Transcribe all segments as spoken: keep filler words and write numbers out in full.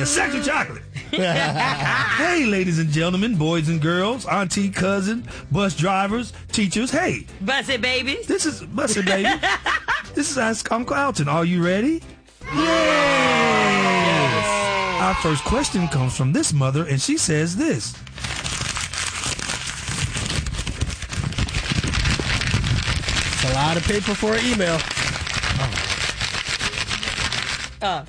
a sack of chocolate. Hey, ladies and gentlemen, boys and girls, auntie, cousin, bus drivers, teachers. Hey, Bus it, babies. this is bus it, baby. This is Ask Uncle Alton. Are you ready? Yes. Our first question comes from this mother, and she says this. A lot of paper for an email. Oh.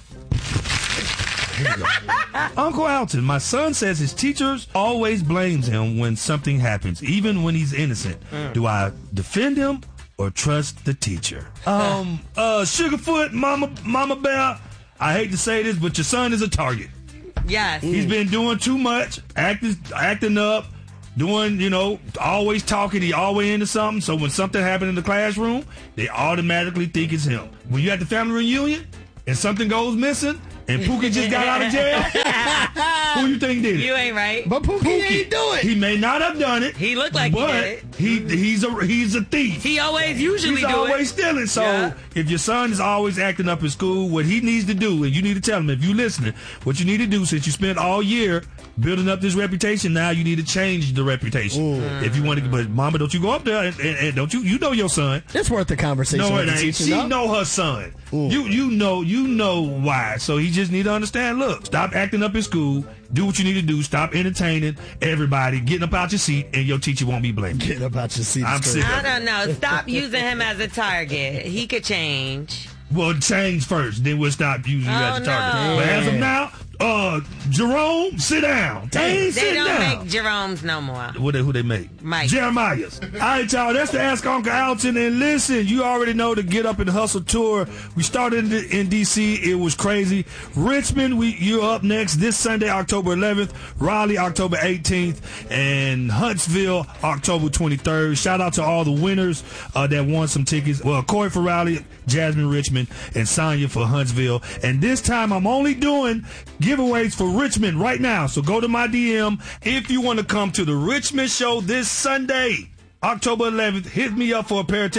Uncle Alton, my son says his teachers always blames him when something happens, even when he's innocent. Mm. Do I defend him or trust the teacher? Um, uh, Sugarfoot, Mama, Mama Bear, I hate to say this, but your son is a target. Yes. He's been doing too much, acting, acting up, doing, you know, always talking. He always into something. So when something happened in the classroom, they automatically think it's him. When you at the family reunion and something goes missing, and Pookie just got out of jail, who you think did it? You ain't right. But Pookie, Pookie ain't do it. He may not have done it. He looked like but he did it. He he's a he's a thief. He always usually he's do always it. stealing. So Yeah. if your son is always acting up in school, what he needs to do, and you need to tell him if you listening, what you need to do since you spent all year building up this reputation, now you need to change the reputation. Ooh. If you want to, but Mama, don't you go up there and, and, and don't you you know your son? It's worth the conversation. No, with it the ain't. teacher, She no? know her son. Ooh. You you know you know why. So he just need to understand. Look, stop acting up in school. Do what you need to do. Stop entertaining everybody. Getting up out your seat, and your teacher won't be blamed. Getting up out your seat. I'm sick. I don't know. Stop using him as a target. He could change. Well, change first, then we'll stop using you Oh, as a target. no. But as of now, uh, Jerome, sit down. They ain't They sitting don't down. make Jerome's no more. What they, who they make? Mike. Jeremiah's. All right, y'all. That's the Ask Uncle Alton. And listen, you already know the Get Up and Hustle tour. We started in, in D C. It was crazy. Richmond, we you're up next this Sunday, October eleventh. Raleigh, October eighteenth. And Huntsville, October twenty-third. Shout out to all the winners uh, that won some tickets. Well, Corey for Raleigh, Jasmine Richmond, and Sonya for Huntsville. And this time I'm only doing giveaways for Richmond right now. So go to my D M if you want to come to the Richmond show this Sunday, October eleventh. Hit me up for a pair of tickets.